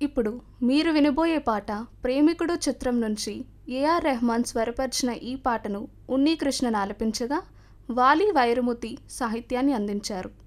ఇప్పుడు మీరు వినబోయే పాట 'ప్రేమికుడు' చిత్రం నుంచి ఏఆర్ రెహమాన్ స్వరపరిచిన ఈ పాటను ఉన్నీకృష్ణన్ ఆలపించగా వాలి వైరముతి సాహిత్యాన్ని అందించారు.